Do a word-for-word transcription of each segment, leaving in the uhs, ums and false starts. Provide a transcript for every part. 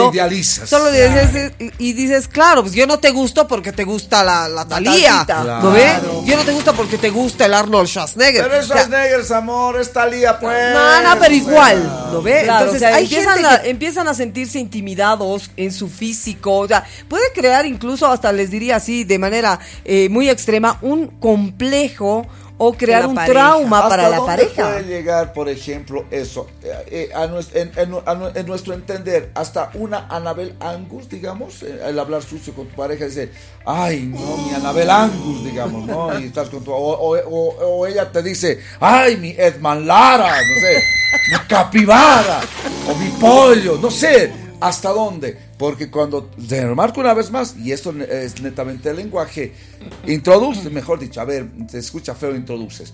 lo idealizas. Solo claro. dices, y dices, claro, pues yo no te gusto porque te gusta la, la Thalía, claro. ¿no ves? Yo no te gusta porque te gusta el Arnold Schwarzenegger. Pero es Schwarzenegger, o sea, amor, es Thalía, pues. No, no, pero igual, ¿no ves? Claro, Entonces, o sea, hay empiezan, gente a, que... empiezan a sentirse intimidados en su físico, o sea, puede crear incluso, hasta les diría así, de manera eh, muy extrema, un complejo o crear un pareja. trauma ¿Hasta para la dónde pareja? puede llegar, por ejemplo, eso? Eh, eh, a, nuestro, en, en, a, en nuestro entender, hasta una Anabel Angus, digamos, eh, el hablar sucio con tu pareja, dice, ay, no, mi Anabel Angus, digamos, ¿no? Y estás con tu, o, o, o, o ella te dice, ay, mi Edman Lara, no sé, mi capibara, o mi pollo, no sé. ¿Hasta dónde? Porque cuando, te remarco una vez más, y esto es netamente el lenguaje, introduces, mejor dicho, a ver, te escucha feo, introduces.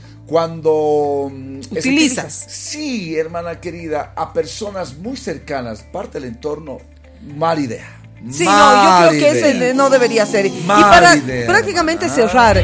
Cuando utilizas. Es, sí, hermana querida, a personas muy cercanas, parte del entorno, mala idea. Sí, no, yo creo que ese no debería ser. Mal y para idea, prácticamente hermana. cerrar,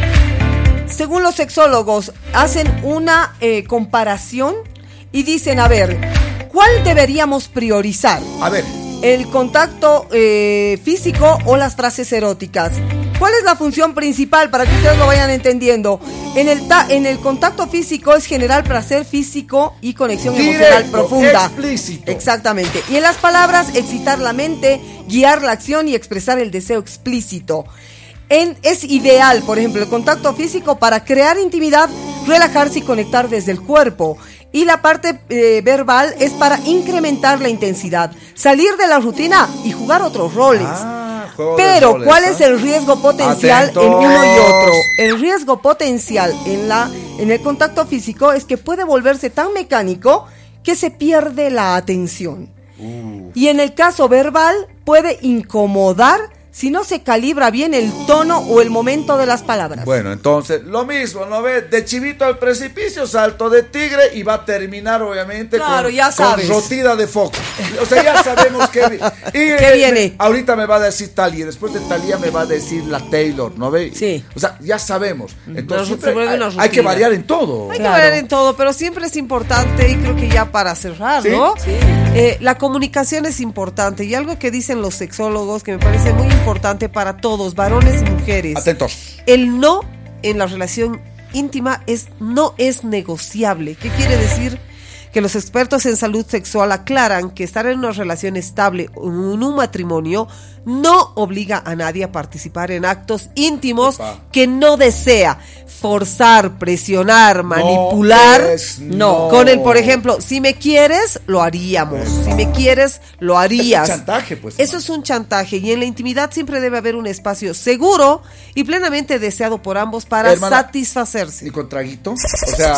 según los sexólogos, hacen una eh, comparación y dicen, a ver, ¿cuál deberíamos priorizar? A ver. ¿El contacto eh, físico o las frases eróticas? ¿Cuál es la función principal para que ustedes lo vayan entendiendo? En el, ta- en el contacto físico es generar placer físico y conexión Directo, emocional profunda. Explícito. Exactamente. Y en las palabras, excitar la mente, guiar la acción y expresar el deseo explícito. En, es ideal, por ejemplo, el contacto físico para crear intimidad, relajarse y conectar desde el cuerpo. Y la parte eh, verbal es para incrementar la intensidad, salir de la rutina y jugar otros roles. Ah, Pero, roles, ¿cuál ¿eh? es el riesgo potencial Atentos. en uno y otro? El riesgo potencial en, la, en el contacto físico es que puede volverse tan mecánico que se pierde la atención. Uh. Y en el caso verbal puede incomodar si no se calibra bien el tono o el momento de las palabras. Bueno, entonces, lo mismo, ¿no ves? De chivito al precipicio, salto de tigre y va a terminar, obviamente, claro, con, ya sabes. con rotida de foco. O sea, ya sabemos que... Y, ¿Qué viene? Me, ahorita me va a decir Thalía, después de Thalía me va a decir la Taylor, ¿no ves? Sí. O sea, ya sabemos. Entonces, siempre vuelve una hay, hay que variar en todo. Hay Claro. que variar en todo, pero siempre es importante, y creo que ya para cerrar, ¿Sí? ¿no? Sí. Eh, la comunicación es importante, y algo que dicen los sexólogos que me parece muy importante para todos, varones y mujeres. Atentos. El no en la relación íntima es no es negociable. ¿Qué quiere decir? Que los expertos en salud sexual aclaran que estar en una relación estable o en un matrimonio no obliga a nadie a participar en actos íntimos Opa. que no desea. Forzar, presionar, manipular, es, no. no. Con el, por ejemplo, si me quieres, lo haríamos. Si me quieres, lo harías. Es un chantaje, pues. Eso es un chantaje, y en la intimidad siempre debe haber un espacio seguro y plenamente deseado por ambos para Hermana, satisfacerse. ¿Y con traguito? O sea...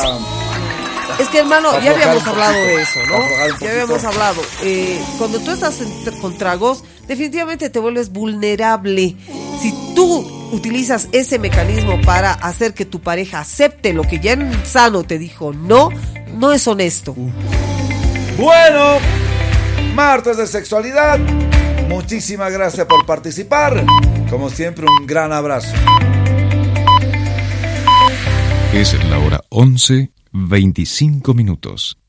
Es que, hermano, Para ya aflojar habíamos un hablado poquito, de eso, para ¿no? aflojar un Ya poquito. habíamos hablado. Eh, cuando tú estás en- con tragos, definitivamente te vuelves vulnerable. Si tú utilizas ese mecanismo para hacer que tu pareja acepte lo que ya en sano te dijo no, no es honesto. Bueno, martes de sexualidad. Muchísimas gracias por participar. Como siempre, un gran abrazo. Es la hora once, veinticinco minutos.